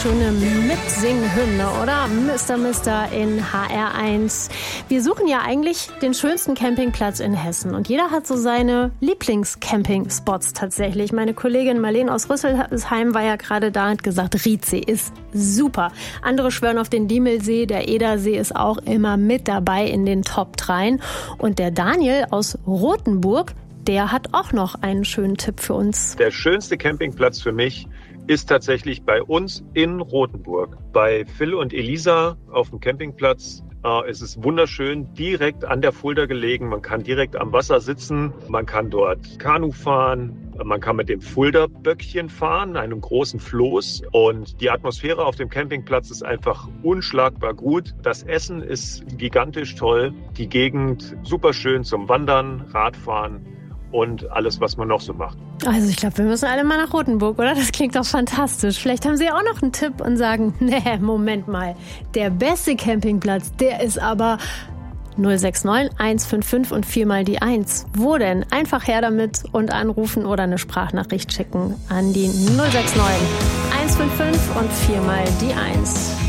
schöne Mitsinghymne, oder? Mr. in HR1. Wir suchen ja eigentlich den schönsten Campingplatz in Hessen. Und jeder hat so seine Lieblingscampingspots tatsächlich. Meine Kollegin Marlene aus Rüsselsheim war ja gerade da und hat gesagt, Riedsee ist super. Andere schwören auf den Diemelsee. Der Edersee ist auch immer mit dabei in den Top 3. Und der Daniel aus Rothenburg, der hat auch noch einen schönen Tipp für uns. Der schönste Campingplatz für mich ist tatsächlich bei uns in Rothenburg. Bei Phil und Elisa auf dem Campingplatz. Es ist wunderschön, direkt an der Fulda gelegen. Man kann direkt am Wasser sitzen. Man kann dort Kanu fahren. Man kann mit dem Fulda-Böckchen fahren, einem großen Floß. Und die Atmosphäre auf dem Campingplatz ist einfach unschlagbar gut. Das Essen ist gigantisch toll. Die Gegend super schön zum Wandern, Radfahren und alles, was man noch so macht. Also ich glaube, wir müssen alle mal nach Rothenburg, oder? Das klingt doch fantastisch. Vielleicht haben Sie auch noch einen Tipp und sagen, nee, Moment mal, der beste Campingplatz, der ist aber 069 155 und 4 mal die 1. Wo denn? Einfach her damit und anrufen oder eine Sprachnachricht schicken an die 069 155 und 4 mal die 1.